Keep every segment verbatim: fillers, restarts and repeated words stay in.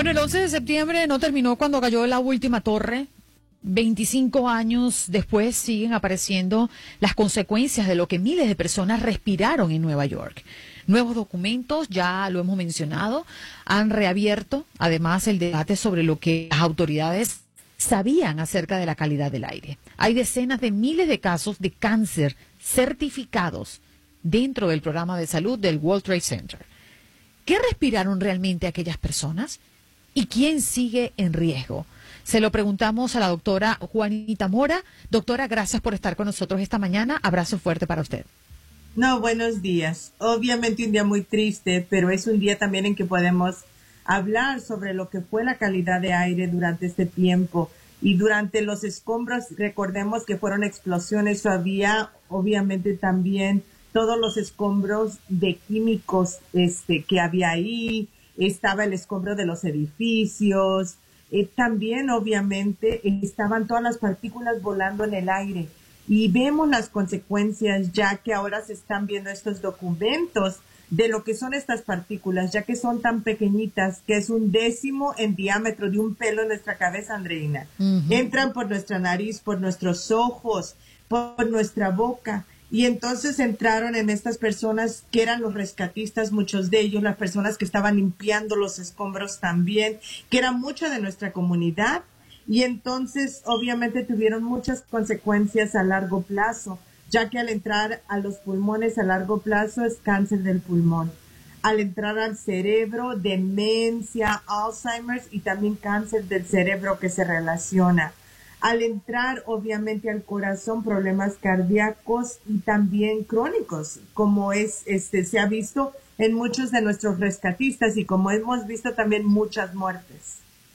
Bueno, el once de septiembre no terminó cuando cayó la última torre. veinticinco años después siguen apareciendo las consecuencias de lo que miles de personas respiraron en Nueva York. Nuevos documentos, ya lo hemos mencionado, han reabierto además el debate sobre lo que las autoridades sabían acerca de la calidad del aire. Hay decenas de miles de casos de cáncer certificados dentro del programa de salud del World Trade Center. ¿Qué respiraron realmente aquellas personas? ¿Y quién sigue en riesgo? Se lo preguntamos a la doctora Juanita Mora. Doctora, gracias por estar con nosotros esta mañana. Abrazo fuerte para usted. No, buenos días. Obviamente un día muy triste, pero es un día también en que podemos hablar sobre lo que fue la calidad de aire durante este tiempo. Y durante los escombros, recordemos que fueron explosiones, o había obviamente también todos los escombros de químicos este, que había ahí. Estaba el escombro de los edificios. Eh, también obviamente estaban todas las partículas volando en el aire. Y vemos las consecuencias ya que ahora se están viendo estos documentos de lo que son estas partículas, ya que son tan pequeñitas que es un décimo en diámetro de un pelo en nuestra cabeza, Andreina. Uh-huh. Entran por nuestra nariz, por nuestros ojos, por nuestra boca. Y entonces entraron en estas personas que eran los rescatistas, muchos de ellos, las personas que estaban limpiando los escombros también, que era mucha de nuestra comunidad. Y entonces obviamente tuvieron muchas consecuencias a largo plazo, ya que al entrar a los pulmones a largo plazo es cáncer del pulmón. Al entrar al cerebro, demencia, Alzheimer's y también cáncer del cerebro que se relaciona. Al entrar obviamente al corazón, problemas cardíacos y también crónicos, como es este se ha visto en muchos de nuestros rescatistas y como hemos visto también muchas muertes.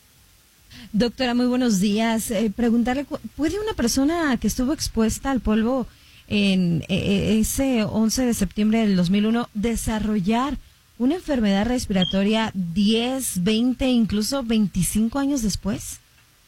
Doctora, muy buenos días. Eh, preguntarle, ¿puede una persona que estuvo expuesta al polvo en eh, ese once de septiembre del dos mil uno desarrollar una enfermedad respiratoria diez, veinte, incluso veinticinco años después?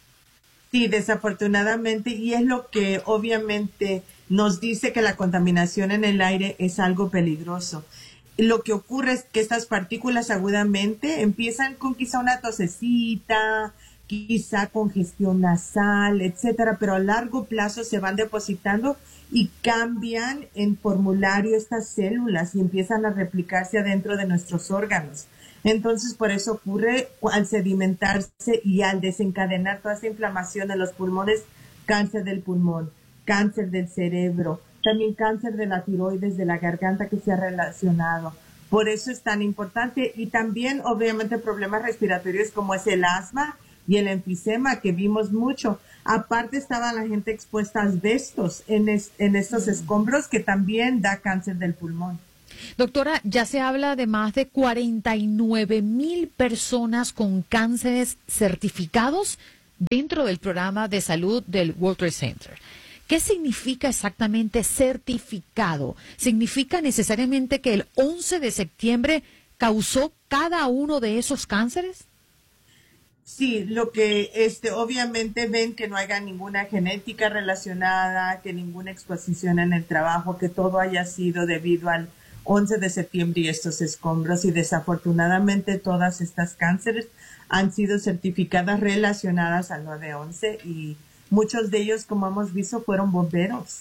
Sí, desafortunadamente, y es lo que obviamente nos dice que la contaminación en el aire es algo peligroso. Lo que ocurre es que estas partículas agudamente empiezan con quizá una tosecita, quizá congestión nasal, etcétera, pero a largo plazo se van depositando y cambian en formulario estas células y empiezan a replicarse adentro de nuestros órganos. Entonces, por eso ocurre al sedimentarse y al desencadenar toda esta inflamación de los pulmones, cáncer del pulmón, cáncer del cerebro, también cáncer de la tiroides, de la garganta que se ha relacionado. Por eso es tan importante y también, obviamente, problemas respiratorios como es el asma y el enfisema que vimos mucho. Aparte estaba la gente expuesta a asbestos en, es, en estos escombros que también da cáncer del pulmón. Doctora, ya se habla de más de cuarenta y nueve mil personas con cánceres certificados dentro del programa de salud del World Trade Center. ¿Qué significa exactamente certificado? ¿Significa necesariamente que el once de septiembre causó cada uno de esos cánceres? Sí, lo que este obviamente ven que no haya ninguna genética relacionada, que ninguna exposición en el trabajo, que todo haya sido debido al once de septiembre y estos escombros, y desafortunadamente todas estas cánceres han sido certificadas relacionadas al nueve once y muchos de ellos, como hemos visto, fueron bomberos.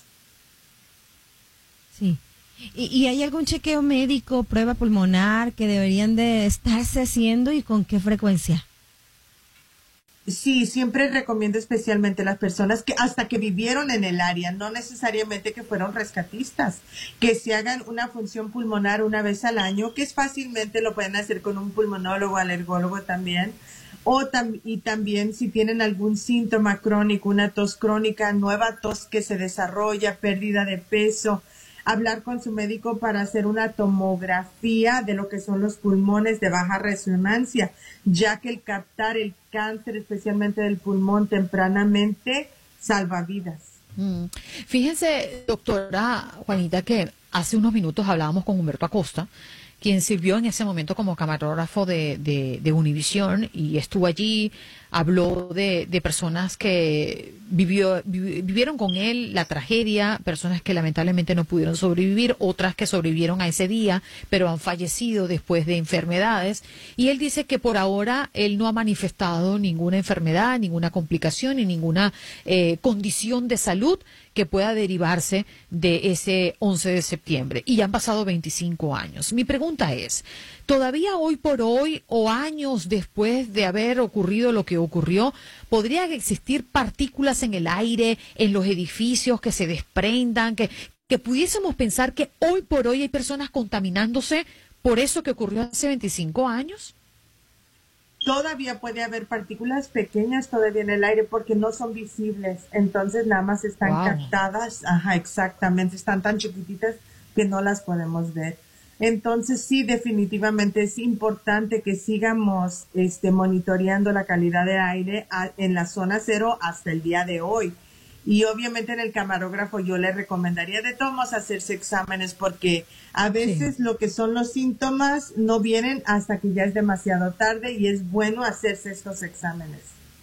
Sí. ¿Y, y hay algún chequeo médico, prueba pulmonar que deberían de estarse haciendo y con qué frecuencia? Sí, siempre recomiendo especialmente a las personas que hasta que vivieron en el área, no necesariamente que fueron rescatistas, que se hagan una función pulmonar una vez al año, que es fácilmente lo pueden hacer con un pulmonólogo, alergólogo también, o tam y también si tienen algún síntoma crónico, una tos crónica, nueva tos que se desarrolla, pérdida de peso, hablar con su médico para hacer una tomografía de lo que son los pulmones de baja resonancia, ya que el captar el cáncer, especialmente del pulmón, tempranamente, salva vidas. Mm. Fíjense, doctora Juanita, que hace unos minutos hablábamos con Humberto Acosta, quien sirvió en ese momento como camarógrafo de, de, de Univisión y estuvo allí, habló de, de personas que vivió, vi, vivieron con él la tragedia, personas que lamentablemente no pudieron sobrevivir, otras que sobrevivieron a ese día, pero han fallecido después de enfermedades. Y él dice que por ahora él no ha manifestado ninguna enfermedad, ninguna complicación y ninguna eh, condición de salud que pueda derivarse de ese once de septiembre. Y ya han pasado veinticinco años. Mi pregunta es, ¿todavía hoy por hoy o años después de haber ocurrido lo que ocurrió, podrían existir partículas en el aire, en los edificios que se desprendan, que, que pudiésemos pensar que hoy por hoy hay personas contaminándose por eso que ocurrió hace veinticinco años? Todavía puede haber partículas pequeñas todavía en el aire porque no son visibles, entonces nada más están wow. captadas, ajá, exactamente, están tan chiquititas que no las podemos ver. Entonces sí, definitivamente es importante que sigamos este, monitoreando la calidad de aire a, en la zona cero hasta el día de hoy. Y obviamente en el camarógrafo yo le recomendaría de todos hacerse exámenes porque a veces sí. lo que son los síntomas no vienen hasta que ya es demasiado tarde y es bueno hacerse estos exámenes.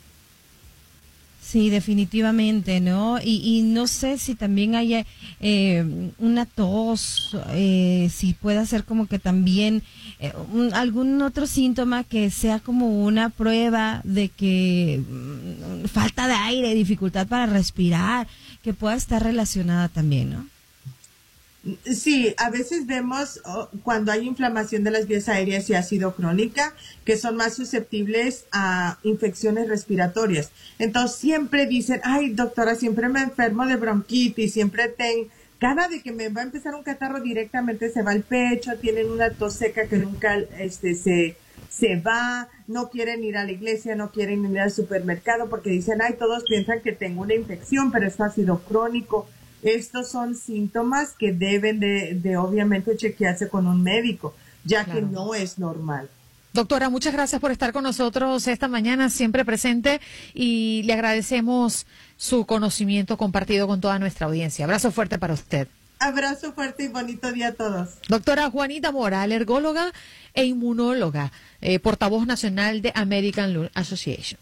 Sí, definitivamente, ¿no? Y, y no sé si también haya eh, una tos, eh, si pueda ser como que también eh, un, algún otro síntoma que sea como una prueba de que mm, falta de aire, dificultad para respirar, que pueda estar relacionada también, ¿no? Sí, a veces vemos oh, cuando hay inflamación de las vías aéreas y ácido crónica, que son más susceptibles a infecciones respiratorias. Entonces siempre dicen, ay doctora, siempre me enfermo de bronquitis, siempre tengo, cada vez que me va a empezar un catarro directamente se va al pecho, tienen una tos seca que nunca este, se, se va, no quieren ir a la iglesia, no quieren ir al supermercado porque dicen, ay, todos piensan que tengo una infección, pero esto ha sido crónico. Estos son síntomas que deben de, de obviamente chequearse con un médico, ya claro. que no es normal. Doctora, muchas gracias por estar con nosotros esta mañana, siempre presente, y le agradecemos su conocimiento compartido con toda nuestra audiencia. Abrazo fuerte para usted. Abrazo fuerte y bonito día a todos. Doctora Juanita Mora, alergóloga e inmunóloga, eh, portavoz nacional de American Lung Association.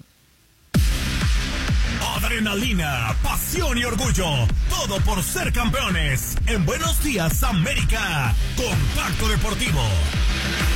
Adrenalina, pasión y orgullo, todo por ser campeones. En Buenos Días, América, Contacto Deportivo.